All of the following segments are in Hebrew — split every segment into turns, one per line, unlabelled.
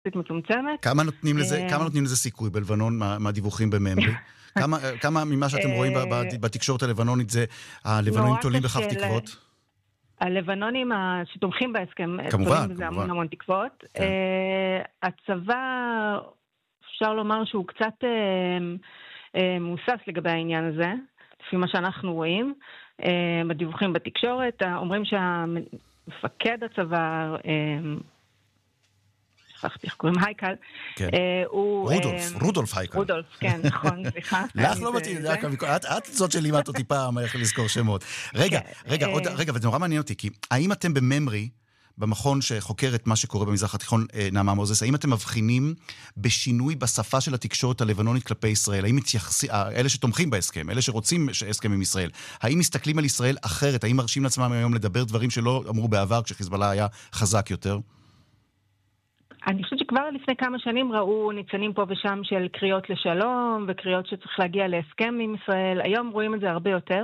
מצומצמת.
כמה נותנים לזה סיכוי בלבנון מהדיווחים בממרי? כמה ממה שאתם רואים בתקשורת הלבנונית זה הלבנונים תולים בכך תקוות?
הלבנונים שתומכים בהסכם
כמובן,
תולים בזה המון תקוות. הצבא, אפשר לומר שהוא קצת מוסס לגבי העניין הזה, לפי מה שאנחנו רואים. בדיווחים בתקשורת, אומרים שהמפקד הצבא, שכחתי איך קוראים, הייקל,
רודולף הייקל.
רודולף, כן, נכון, סליחה.
לך לא מתאים, את זאת שלימדת אותי פעם איך לזכור שמות. רגע, וזה נורא מעניין אותי, כי האם אתם בממרי, במכון שחוקר את מה שקורה במזרח התיכון, נעמה מוזס, האם אתם מבחינים בשינוי בשפה של התקשורת הלבנונית כלפי ישראל? האם אלה שתומכים בהסכם, אלה שרוצים הסכם עם ישראל, האם מסתכלים על ישראל אחרת? האם מרשים לעצמם היום לדבר דברים שלא אמרו בעבר כשחיזבאללה היה חזק יותר?
אני חושבת שכבר לפני כמה שנים ראו ניצנים פה ושם של קריאות לשלום וקריאות שצריך להגיע להסכם עם ישראל. היום רואים את זה הרבה יותר.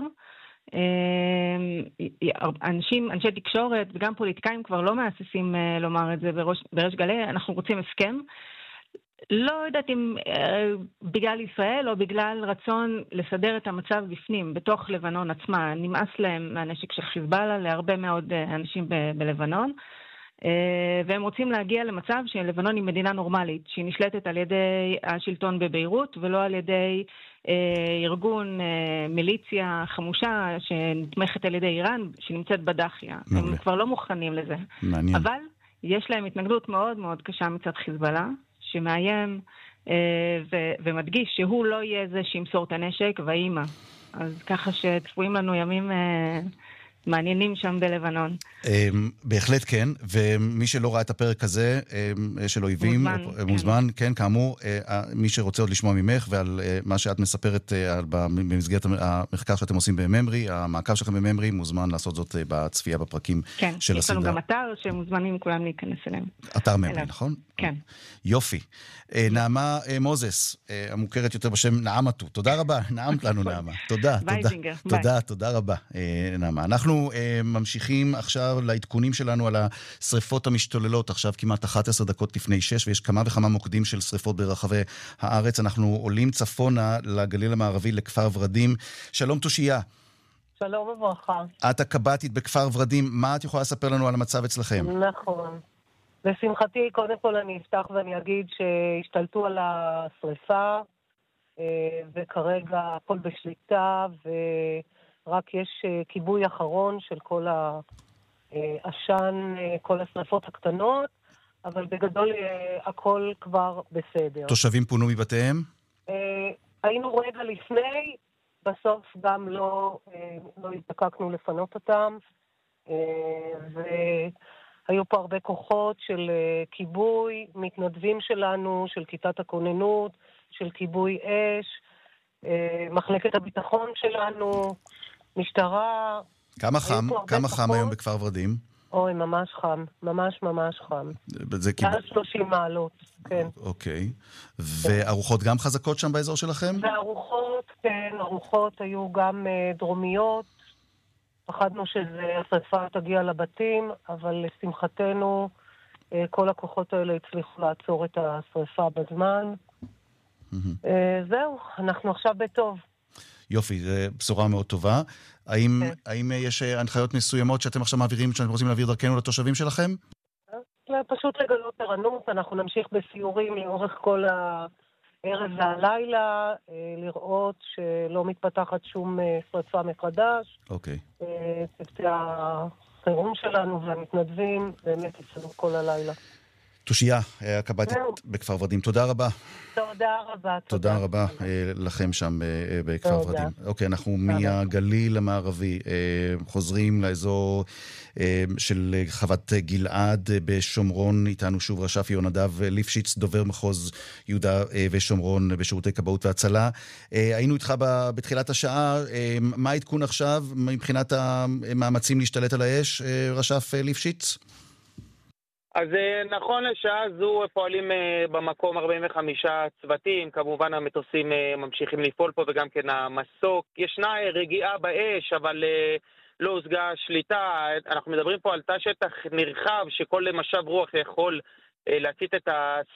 אנשי תקשורת וגם פוליטיקאים כבר לא מהססים לומר את זה בריש גלי, אנחנו רוצים הסכם. לא יודעת אם בגלל ישראל או בגלל רצון לסדר את המצב בפנים, בתוך לבנון עצמה. נמאס להם מהנשק של חיזבאללה להרבה מאוד אנשים בלבנון. והם רוצים להגיע למצב שלבנון היא מדינה נורמלית, שהיא נשלטת על ידי השלטון בביירות ולא על ידי ארגון מיליציה חמושה שנתמכת על ידי איראן שנמצאת בדחיה. הם כבר לא מוכנים לזה.
מעניין.
אבל יש להם התנגדות מאוד מאוד קשה מצד חיזבאללה, שמאיים ומדגיש שהוא לא יהיה זה שימסור את הנשק והאימא. אז ככה שצפויים לנו ימים מעניינים שם בלבנון.
בהחלט כן, ומי שלא ראה את הפרק הזה של אויבים, מוזמן, כן, כאמור, מי שרוצה עוד לשמוע ממך ועל מה שאת מספרת במסגרת המחקר שאתם עושים בממרי, המעקב שלכם בממרי, מוזמן לעשות זאת בצפייה בפרקים של הסדרה.
כן, יש לנו גם אתר שמוזמנים כולם להיכנס אליהם.
אתר ממרי, נכון?
כן.
יופי. נעמה מוזס, המוכרת יותר בשם נעמתו. תודה רבה, נעמת לנו נעמה. תודה, תודה רבה, נעמה. אנחנו ממשיכים עכשיו לעדכונים שלנו על השריפות המשתוללות, עכשיו כמעט 11 דקות לפני 6, ויש כמה וכמה מוקדים של שריפות ברחבי הארץ. אנחנו עולים צפונה לגליל המערבי, לכפר ורדים. שלום תושיה.
שלום וברכה.
את הקב"טית בכפר ורדים, מה את יכולה לספר לנו על המצב אצלכם?
נכון. לשמחתי, קודם כל אני אפתח ואני אגיד שהשתלטו על השריפה, וכרגע הכל בשליטה, ורק יש כיבוי אחרון של כל העשן, כל השריפות הקטנות, אבל בגדול הכל כבר בסדר.
תושבים פונו מבתיהם?
היינו רגע לפני, בסוף גם לא הזדקקנו לפנות אותם, והיו פה הרבה כוחות של כיבוי, מתנדבים שלנו, של כיתת הכוננות, של כיבוי אש, מחלקת הביטחון שלנו, משטרה.
כמה חם היום בכפר ורדים?
אוי, ממש חם, ממש חם. מעל 30 מעלות, כן.
אוקיי. וארוחות גם חזקות שם באזור שלכם?
וארוחות, כן, ארוחות היו גם דרומיות. פחדנו שהשריפה תגיע לבתים, אבל לשמחתנו כל הכוחות האלה הצליחו לעצור את השריפה בזמן. זהו, אנחנו עכשיו בטוב.
יופי, זו בשורה מאוד טובה. האם יש הנחיות מסוימות שאתם עכשיו מעבירים, שאתם רוצים להעביר דרכנו לתושבים שלכם?
פשוט לגלות ערנות, אנחנו נמשיך בסיורים לאורך כל הערב והלילה, לראות שלא מתפתחת שום שריפה מחדש.
אוקיי.
צוותי החירום שלנו והמתנדבים באמת יצאו כל הלילה.
תושיה, הקב"טית בכפר ורדים. תודה רבה.
תודה רבה.
תודה רבה לכם שם בכפר ורדים. אוקיי, אנחנו מהגליל המערבי חוזרים לאזור של חוות גלעד בשומרון. איתנו שוב רש"פ יהונדב ליפשיץ, דובר מחוז יהודה ושומרון בשירותי כבאות והצלה. היינו איתך בתחילת השעה. מה העדכון עכשיו מבחינת המאמצים להשתלט על האש, רש"פ ליפשיץ?
אז נכון לשעה זו פועלים במקום 45 צוותים, כמובן המטוסים ממשיכים לפעול פה וגם כן המסוק. ישנה רגיעה באש, אבל לא הושגה שליטה. אנחנו מדברים פה על תא שטח נרחב שכל משב רוח יכול להצית את